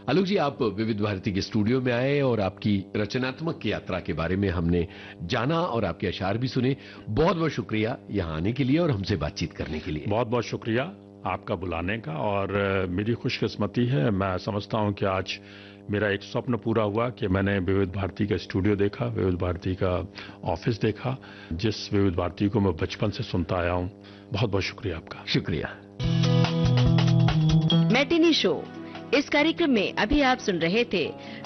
आलोक जी, आप विविध भारती के स्टूडियो में आए और आपकी रचनात्मक यात्रा के बारे में हमने जाना और आपके अशार भी सुने। बहुत बहुत शुक्रिया यहाँ आने के लिए और हमसे बातचीत करने के लिए। बहुत बहुत शुक्रिया आपका बुलाने का, और मेरी खुशकिस्मती है, मैं समझता हूं कि आज मेरा एक स्वप्न पूरा हुआ कि मैंने विविध भारती का स्टूडियो देखा, विविध भारती का ऑफिस देखा, जिस विविध भारती को मैं बचपन से सुनता आया हूं। बहुत बहुत शुक्रिया आपका। शुक्रिया। मैटिनी शो, इस कार्यक्रम में अभी आप सुन रहे थे